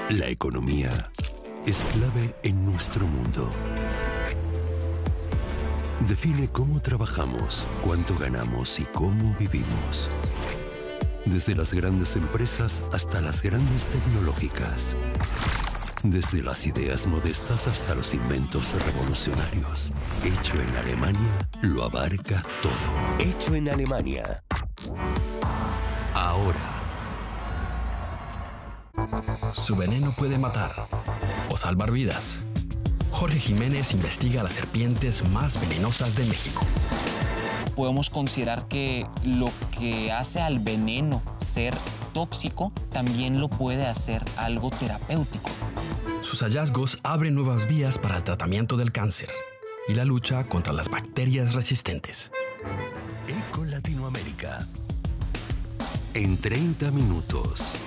La economía es clave en nuestro mundo. Define cómo trabajamos, cuánto ganamos y cómo vivimos. Desde las grandes empresas hasta las grandes tecnológicas. Desde las ideas modestas hasta los inventos revolucionarios. Hecho en Alemania lo abarca todo. Hecho en Alemania. Ahora. Su veneno puede matar o salvar vidas. Jorge Jiménez investiga las serpientes más venenosas de México. Podemos considerar que lo que hace al veneno ser tóxico también lo puede hacer algo terapéutico. Sus hallazgos abren nuevas vías para el tratamiento del cáncer y la lucha contra las bacterias resistentes. Eco Latinoamérica. En 30 minutos.